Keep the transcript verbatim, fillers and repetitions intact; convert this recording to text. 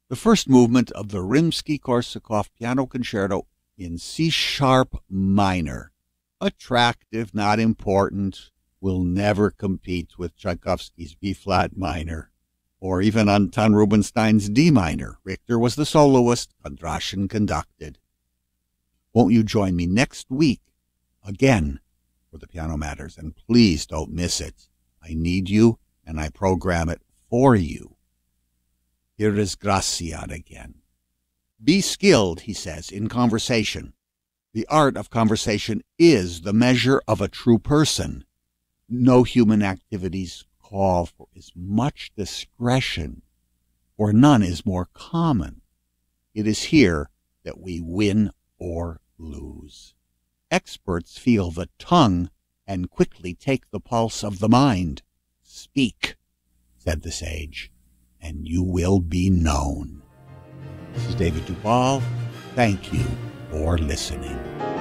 the first movement of the Rimsky-Korsakov Piano Concerto in C-sharp minor. Attractive, not important, will never compete with Tchaikovsky's B-flat minor, or even Anton Rubinstein's D minor. Richter was the soloist, Kondrashin conducted. Won't you join me next week again for the Piano Matters? And please don't miss it. I need you, and I program it for you. Here is Gracian again. Be skilled, he says, in conversation. The art of conversation is the measure of a true person. No human activities call for as much discretion, or none is more common. It is here that we win or lose. Experts feel the tongue and quickly take the pulse of the mind. Speak, said the sage, and you will be known. This is David Duvall. Thank you for listening.